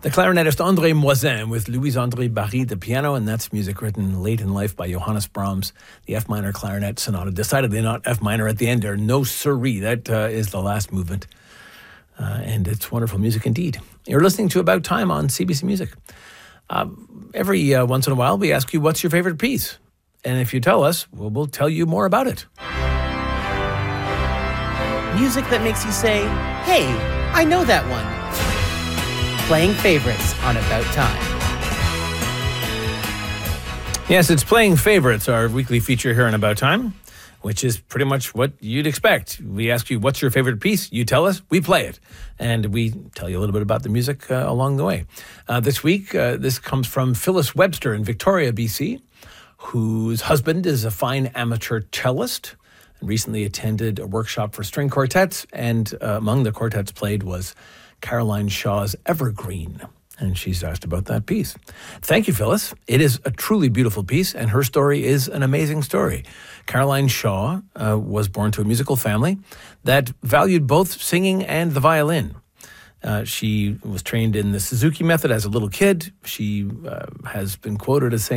The clarinetist André Moisin with Louis-André Barry, the piano, and that's music written late in life by Johannes Brahms, the F minor clarinet sonata. Decidedly not F minor at the end there. No siree. That is the last movement. And it's wonderful music indeed. You're listening to About Time on CBC Music. Every once in a while, we ask you, what's your favorite piece? And if you tell us, we'll tell you more about it. Music that makes you say, hey, I know that one. Playing favorites on About Time. Yes, it's Playing Favorites, our weekly feature here on About Time, which is pretty much what you'd expect. We ask you, what's your favorite piece? You tell us, we play it. And we tell you a little bit about the music along the way. This week, this comes from Phyllis Webster in Victoria, BC, whose husband is a fine amateur cellist and recently attended a workshop for string quartets. And among the quartets played was Caroline Shaw's Evergreen. And she's asked about that piece. Thank you, Phyllis. It is a truly beautiful piece, and her story is an amazing story. Caroline Shaw was born to a musical family that valued both singing and the violin. She was trained in the Suzuki method as a little kid. She has been quoted as saying,